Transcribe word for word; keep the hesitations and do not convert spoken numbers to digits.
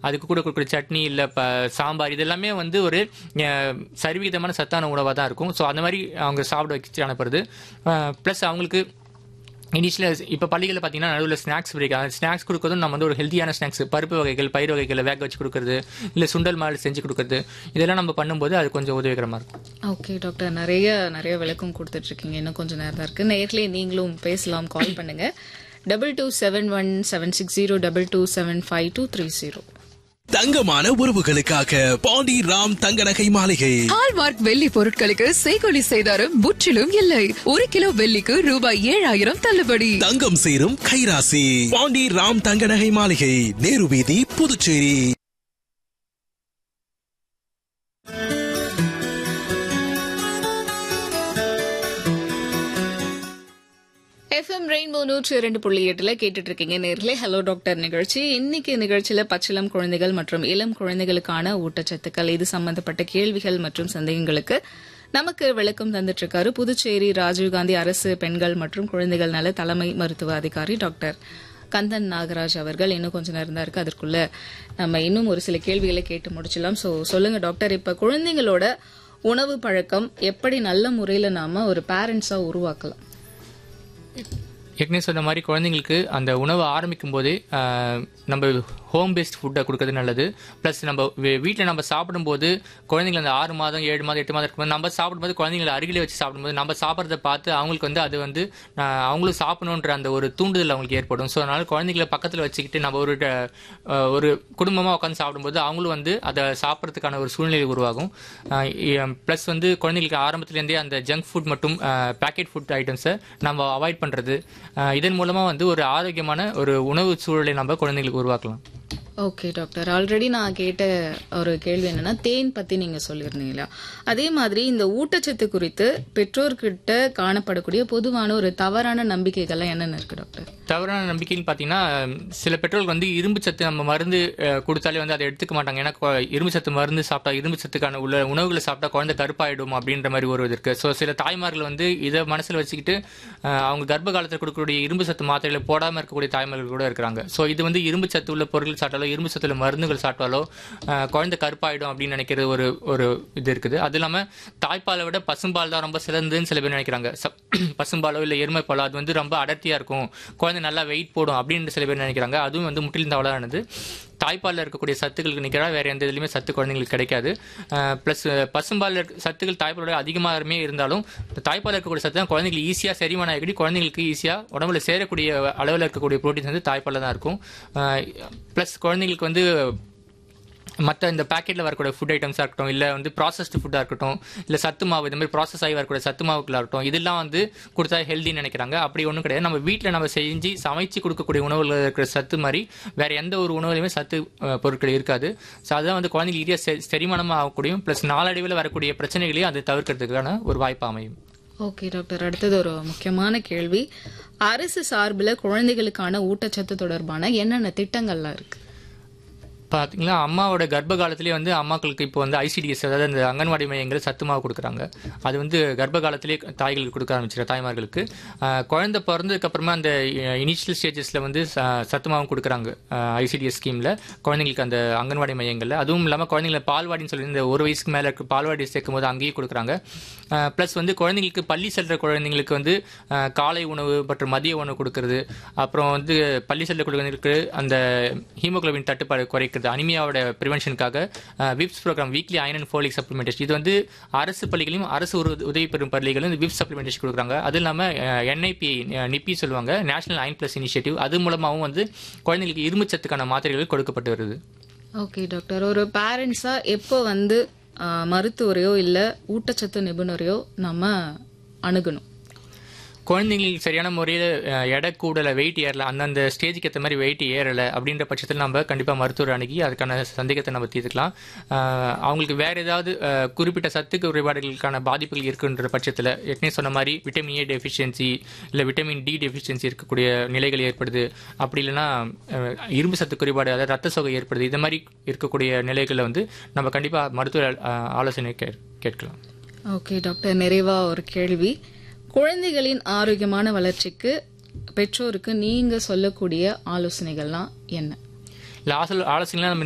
அதுக்கு கூட கொடுக்குற சட்னி இல்லை சாம்பார் இதெல்லாமே வந்து ஒரு சரிவிகிதமான சத்தான உணவாக தான் இருக்கும். ஸோ அந்த மாதிரி அவங்க சாப்பிட வச்சு அனுப்புறது. ப்ளஸ் அவங்களுக்கு இனிஷியல் இப்போ பள்ளிகளில் பார்த்தீங்கன்னா நடுவில் ஸ்நாக்ஸ் பிரேக், அந்த ஸ்நாக்ஸ் கொடுக்குறதும் நம்ம வந்து ஒரு ஹெல்த்தியான ஸ்நாக்ஸ், பருப்பு வகைகள் பயிர் வகைகளை வேக வச்சு கொடுக்குறது, இல்லை சுண்டல் மாதிரி செஞ்சு கொடுக்குறது, இதெல்லாம் நம்ம பண்ணும்போது அது கொஞ்சம் உதவிகரமாக இருக்கும். ஓகே டாக்டர், நிறைய நிறைய விளக்கம் கொடுத்துட்டு இருக்கீங்க. இன்னும் கொஞ்சம் நேரம் தான் இருக்கு. நேர்லயே நீங்களும் பேசலாம், கால் பண்ணுங்க. Double two seven one seven six zero double two seven five two three zero. தங்கமான உறவுகளுக்காக பாண்டி ராம் தங்க நகை மாளிகை. ஹால்மார்க் வெள்ளி பொருட்களுக்கு செய்கொலி செய்தாரும் முற்றிலும் இல்லை. ஒரு கிலோ வெள்ளிக்கு ரூபாய் ஏழாயிரம் தள்ளுபடி. தங்கம் சேரும் கைராசி. பாண்டி ராம் தங்க நகை மாளிகை, நேரு வீதி, புதுச்சேரி. எஃப்எம் ரெயின்போ நூற்றி இரண்டு புள்ளி எட்டுல கேட்டுட்டு இருக்கீங்க நேர்களே ஹலோ டாக்டர் நிகழ்ச்சி. இன்னைக்கு நிகழ்ச்சியில பச்சிளம் குழந்தைகள் மற்றும் இளம் குழந்தைகளுக்கான ஊட்டச்சத்துக்கள் இது சம்பந்தப்பட்ட கேள்விகள் மற்றும் சந்தேகங்களுக்கு நமக்கு விளக்கம் தந்துட்டு இருக்காரு புதுச்சேரி ராஜீவ்காந்தி அரசு பெண்கள் மற்றும் குழந்தைகள் நல தலைமை மருத்துவ அதிகாரி டாக்டர் கந்தன் நாகராஜ் அவர்கள். இன்னும் கொஞ்சம் நேரம் தான் இருக்கு, அதற்குள்ள நம்ம இன்னும் ஒரு சில கேள்விகளை கேட்டு முடிச்சலாம். சோ சொல்லுங்க டாக்டர், இப்ப குழந்தைங்களோட உணவு பழக்கம் எப்படி நல்ல முறையில நாம ஒரு பேரண்ட்ஸா உருவாக்கலாம்? ஏற்கனவே சொன்ன மாதிரி குழந்தைங்களுக்கு அந்த உணவை ஆரம்பிக்கும் போதே நம்ம ஹோம் பேஸ்ட் ஃபுட்டை கொடுக்கறது நல்லது. ப்ளஸ் நம்ம வீட்டில் நம்ம சாப்பிடும்போது குழந்தைங்க அந்த ஆறு மாதம் ஏழு மாதம் எட்டு மாதம் இருக்கும்போது நம்ம சாப்பிடும்போது குழந்தைங்களை அருகிலே வச்சு சாப்பிடும்போது நம்ம சாப்பிட்றத பார்த்து அவங்களுக்கு வந்து அது வந்து அவங்களும் சாப்பிடணுன்ற அந்த ஒரு தூண்டுதல் அவங்களுக்கு ஏற்படும். ஸோ அதனால குழந்தைங்களை பக்கத்தில் வச்சுக்கிட்டு நம்ம ஒரு ஒரு குடும்பமாக உட்காந்து சாப்பிடும்போது அவங்களும் வந்து அதை சாப்பிட்றதுக்கான ஒரு சூழ்நிலை உருவாகும். ப்ளஸ் வந்து குழந்தைங்களுக்கு ஆரம்பத்துலேருந்தே அந்த ஜங்க் ஃபுட் மற்றும் பேக்கெட் ஃபுட் ஐட்டம்ஸை நம்ம அவாய்ட் பண்ணுறது, இதன் மூலமாக வந்து ஒரு ஆரோக்கியமான ஒரு உணவு சூழலை நம்ம குழந்தைங்களுக்கு உருவாக்கலாம். ஓகே டாக்டர், ஆல்ரெடி நான் கேட்ட ஒரு கேள்வி என்னன்னா தேன் பத்தி நீங்க சொல்லியிருந்தீங்களா, அதே மாதிரி இந்த ஊட்டச்சத்து குறித்து பெற்றோர்கிட்ட காணப்படக்கூடிய பொதுவான ஒரு தவறான நம்பிக்கைகள்லாம் என்னென்ன இருக்கு டாக்டர்? தவறான நம்பிக்கைன்னு பார்த்தீங்கன்னா, சில பெற்றோர்கள் வந்து இரும்பு சத்து நம்ம மருந்து கொடுத்தாலே வந்து அதை எடுத்துக்க மாட்டாங்க. ஏன்னா இரும்பு சத்து மருந்து சாப்பிட்டா இரும்பு சத்துக்கான உள்ள உணவுகளை சாப்பிட்டா குழந்தை கருப்பாயிடும் அப்படின்ற மாதிரி ஒரு இருக்கு. ஸோ சில தாய்மார்கள் வந்து இதை மனசில் வச்சுக்கிட்டு அவங்க கர்ப்ப காலத்தில் கொடுக்கக்கூடிய இரும்பு சத்து மாத்திரைகளை போடாமல் இருக்கக்கூடிய தாய்மார்கள் கூட இருக்கிறாங்க. ஸோ இது வந்து இரும்பு சத்து உள்ள பொருட்கள் சாப்பிட்டாலும் இரும்பு சத்துல மருந்துகள் சாப்பிட்டாலோ குழந்தை கருப்பாயிடும் அப்படின்னு நினைக்கிறது ஒரு ஒரு இது இருக்குது. அது இல்லாம தாய்ப்பாலை விட பசும்பால் தான் ரொம்ப சிறந்ததுன்னு சில பேர் நினைக்கிறாங்க. பசும்பாலோ இல்லை எருமைப்பாலோ அது வந்து ரொம்ப அடர்த்தியா இருக்கும், குழந்தை நல்லா வெயிட் போடும் அப்படின்னு சில பேர் நினைக்கிறாங்க. அதுவும் வந்து முற்றிலும் தவறானது. தாய்ப்பாலில் இருக்கக்கூடிய சத்துக்களுக்கு நிற்கிறா வேற எந்த இதுலையுமே சத்து குழந்தைங்களுக்கு கிடைக்காது. ப்ளஸ் பசும்பால் சத்துக்கள் தாய்ப்பாலோட அதிகமாகவே இருந்தாலும் தாய்ப்பால் இருக்கக்கூடிய சத்து தான் குழந்தைங்களுக்கு ஈஸியாக செரிமான ஆகி குழந்தைங்களுக்கு ஈஸியாக உடம்புல சேரக்கூடிய அளவில் இருக்கக்கூடிய ப்ரோட்டீன்ஸ் வந்து தாய்ப்பாலில் தான் இருக்கும். ப்ளஸ் குழந்தைங்களுக்கு வந்து மற்ற இந்த பேக்கெட்டில் வரக்கூடிய ஃபுட் ஐட்டம்ஸாக இருக்கட்டும், இல்லை வந்து ப்ராசஸ்டு ஃபுட்டாக இருக்கட்டும், இல்லை சத்து மாவு இந்த மாதிரி ப்ராசஸ் ஆகி வரக்கூடிய சத்து மாவுக்களாக இருக்கட்டும், இதெல்லாம் வந்து கொடுத்தா ஹெல்தின்னு நினைக்கிறாங்க. அப்படி ஒன்றும் கிடையாது. நம்ம வீட்டில் நம்ம செஞ்சு சமைச்சு கொடுக்கக்கூடிய உணவுகளில் இருக்கிற சத்து மாதிரி வேற எந்த ஒரு உணவுலையுமே சத்து பொருட்கள் இருக்காது. ஸோ அதுதான் வந்து குழந்தைங்க ஈஸியாக செரிமானமாக ஆகக்கூடியும், ப்ளஸ் நாளடைவில் வரக்கூடிய பிரச்சனைகளையும் அது தவிர்க்கிறதுக்கான ஒரு வாய்ப்பு அமையும். ஓகே டாக்டர், அடுத்தது ஒரு முக்கியமான கேள்வி. அரசு சார்பில் குழந்தைகளுக்கான ஊட்டச்சத்து தொடர்பான என்னென்ன திட்டங்கள்லாம் இருக்கு? பார்த்தீங்களா, அம்மாவோட கர்ப்ப காலத்திலே வந்து அம்மாக்களுக்கு இப்போ வந்து ஐசிடிஎஸ், அதாவது இந்த அங்கன்வாடி மையங்கள் சத்து மாவு கொடுக்குறாங்க. அது வந்து கர்ப்ப காலத்திலே தாய்களுக்கு கொடுக்க ஆரம்பிச்சிட தாய்மார்களுக்கு. குழந்தை பிறந்ததுக்கப்புறமா அந்த இனிஷியல் ஸ்டேஜஸில் வந்து சத்து மாவு கொடுக்குறாங்க ஐசிடிஎஸ் ஸ்கீமில் குழந்தைங்களுக்கு அந்த அங்கன்வாடி மையங்களில். அதுவும் இல்லாமல் குழந்தைங்களை பால்வாடின்னு சொல்லி இந்த ஒரு வயசுக்கு மேலே இருக்க பால்வாடி சேர்க்கும் போது அங்கேயும் கொடுக்குறாங்க. ப்ளஸ் வந்து குழந்தைங்களுக்கு பள்ளி செல்கிற குழந்தைங்களுக்கு வந்து காலை உணவு மற்றும் மதிய உணவு கொடுக்கறது, அப்புறம் வந்து பள்ளி செல்கிற குழந்தைங்களுக்கு அந்த ஹீமோகுளோபின் தட்டுப்பாடு குறைக்க அனிமியாவோட பிரிவென்ஷனுக்காக விப்ஸ் program, weekly iron and folic supplementation, இது வந்து அரசு பள்ளிகளையும் அரசு உதவி பெறும் பள்ளிகளும் இந்த விப்ஸ் சப்ளிமெண்டேஷன் கொடுக்குறாங்க. அது இல்லாமல் என்ஐபி நிப்பி சொல்லுவாங்க, நேஷனல் அயன் பிளஸ் இனிஷியேட்டிவ், அது மூலமாகவும் வந்து குழந்தைங்களுக்கு இரும்பு சத்துக்கான மாத்திரைகள் கொடுக்கப்பட்டு வருது. ஓகே டாக்டர், ஒரு பேரண்ட்ஸா எப்போ வந்து மருத்துவரையோ இல்லை ஊட்டச்சத்து நிபுணரையோ நம்ம அணுகணும்? குழந்தைங்களுக்கு சரியான முறையில் எடை கூடலை, வெயிட் ஏறலை, அந்தந்த ஸ்டேஜுக்கு ஏற்ற மாதிரி வெயிட் ஏறலை அப்படின்ற பட்சத்தில் நம்ம கண்டிப்பாக மருத்துவர் அணுகி அதுக்கான சந்தேகத்தை நம்ம தீர்த்துக்கலாம். அவங்களுக்கு வேறு ஏதாவது குறிப்பிட்ட சத்து குறைபாடுகளுக்கான பாதிப்புகள் இருக்குன்ற பட்சத்தில் ஏற்கனவே சொன்ன மாதிரி விட்டமின் ஏ டெஃபிஷியன்சி இல்லை விட்டமின் டி டெஃபிஷியன்சி இருக்கக்கூடிய நிலைகள் ஏற்படுது, அப்படி இல்லைன்னா இரும்பு சத்து குறைபாடு, அதாவது ரத்த சோகை ஏற்படுது, இது மாதிரி இருக்கக்கூடிய நிலைகளில் வந்து நம்ம கண்டிப்பாக மருத்துவர் ஆலோசனை கேட்கலாம். ஓகே டாக்டர், நிறைவாக ஒரு கேள்வி. குழந்தைகளின் ஆரோக்கியமான வளர்ச்சிக்கு பெற்றோருக்கு நீங்க சொல்லக்கூடிய ஆலோசனைகள்லாம் என்ன? ஆலோசனைலாம் நம்ம